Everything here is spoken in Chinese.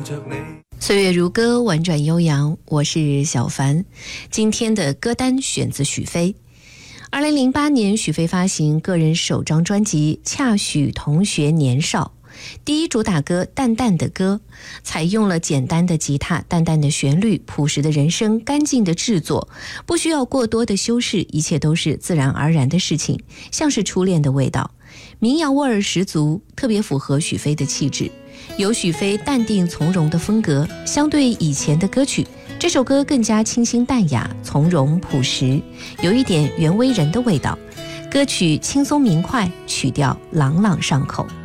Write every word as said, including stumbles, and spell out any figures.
着你。 岁月如歌，婉转悠扬，我是小凡。今天的歌单选自许飞。二零零八年，许飞发行个人首张专辑《恰许同学年少》，第一主打歌《淡淡的歌》采用了简单的吉他、淡淡的旋律、朴实的人声、干净的制作，不需要过多的修饰，一切都是自然而然的事情，像是初恋的味道，民谣味儿十足，特别符合许飞的气质。有许飞淡定从容的风格，相对以前的歌曲，这首歌更加清新淡雅、从容朴实，有一点袁惟仁的味道。歌曲轻松明快，曲调朗朗上口。